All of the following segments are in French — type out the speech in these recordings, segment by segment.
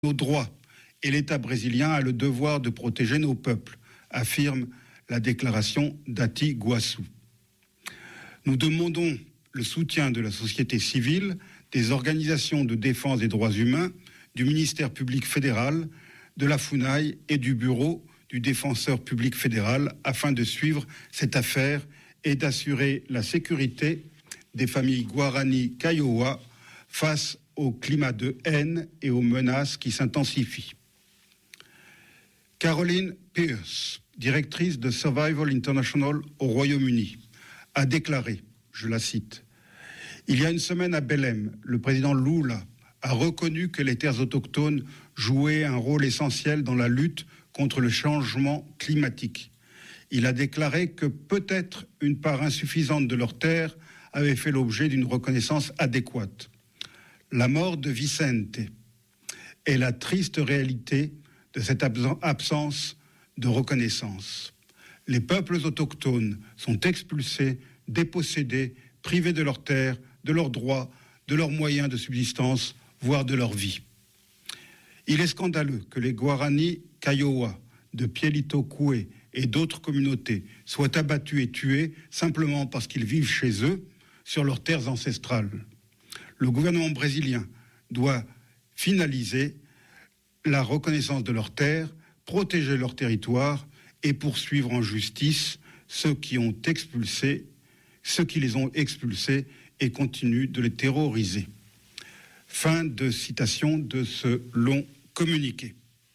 nos droits et l'État brésilien a le devoir de protéger nos peuples, affirme la déclaration d'Ati-Guaçu. Nous demandons le soutien de la société civile, des organisations de défense des droits humains, du ministère public fédéral, de la FUNAI et du bureau du défenseur public fédéral afin de suivre cette affaire et d'assurer la sécurité des familles Guarani Kaiowá face au climat de haine et aux menaces qui s'intensifient. Caroline Pierce, directrice de Survival International au Royaume-Uni, a déclaré, je la cite, « Il y a une semaine à Belém, le président Lula a reconnu que les terres autochtones jouaient un rôle essentiel dans la lutte contre le changement climatique. Il a déclaré que peut-être une part insuffisante de leurs terres avait fait l'objet d'une reconnaissance adéquate. La mort de Vicente est la triste réalité de cette absence de reconnaissance. Les peuples autochtones sont expulsés, dépossédés, privés de leurs terres, de leurs droits, de leurs moyens de subsistance, voire de leur vie. Il est scandaleux que les Guarani Kaiowá de Pielito Coué et d'autres communautés soient abattus et tués simplement parce qu'ils vivent chez eux, sur leurs terres ancestrales. Le gouvernement brésilien doit finaliser la reconnaissance de leurs terres, protéger leur territoire et poursuivre en justice ceux qui les ont expulsés et continuent de les terroriser. Fin de citation de ce long communiqué.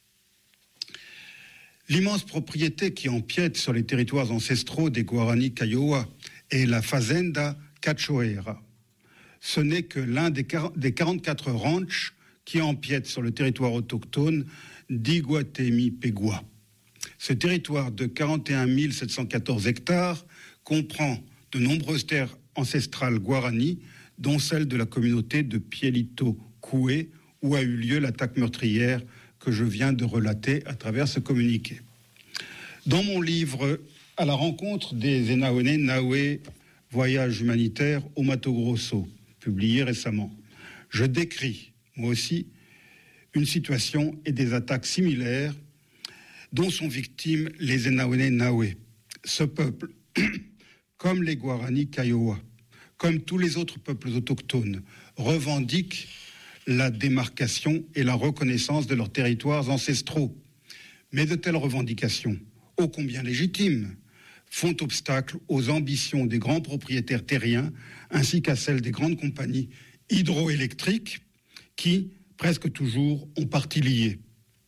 L'immense propriété qui empiète sur les territoires ancestraux des Guarani Kaiowá est la Fazenda Cachoeira. Ce n'est que l'un des 44 ranchs qui empiètent sur le territoire autochtone d'Iguatemi-Pegua. Ce territoire de 41 714 hectares comprend de nombreuses terres ancestrales guarani, dont celle de la communauté de Pielito Coué, où a eu lieu l'attaque meurtrière que je viens de relater à travers ce communiqué. Dans mon livre « À la rencontre des Enaoné Naoué, voyage humanitaire au Mato Grosso », publié récemment, je décris, moi aussi, une situation et des attaques similaires dont sont victimes les Enaoné Naoué. Ce peuple, comme les Guarani Kaiowá, comme tous les autres peuples autochtones, revendiquent la démarcation et la reconnaissance de leurs territoires ancestraux. Mais de telles revendications, ô combien légitimes, font obstacle aux ambitions des grands propriétaires terriens ainsi qu'à celles des grandes compagnies hydroélectriques qui, presque toujours, ont partie liée.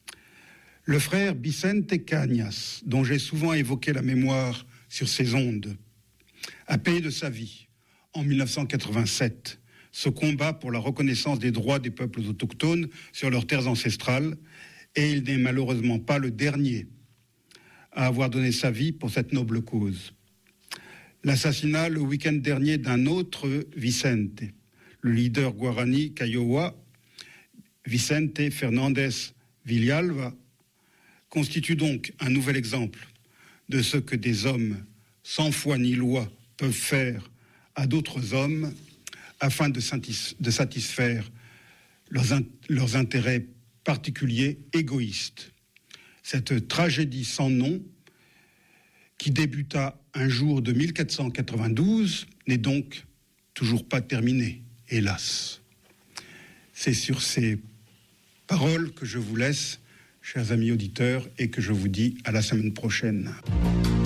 Le frère Vicente Cañas, dont j'ai souvent évoqué la mémoire sur ces ondes, a payé de sa vie, en 1987, ce combat pour la reconnaissance des droits des peuples autochtones sur leurs terres ancestrales, et il n'est malheureusement pas le dernier à avoir donné sa vie pour cette noble cause. L'assassinat le week-end dernier d'un autre Vicente, le leader Guarani Kaiowá, Vicente Fernandez Villalba, constitue donc un nouvel exemple de ce que des hommes sans foi ni loi peuvent faire à d'autres hommes afin de satisfaire leurs intérêts particuliers égoïstes. Cette tragédie sans nom, qui débuta un jour de 1492, n'est donc toujours pas terminée, hélas. C'est sur ces paroles que je vous laisse, chers amis auditeurs, et que je vous dis à la semaine prochaine.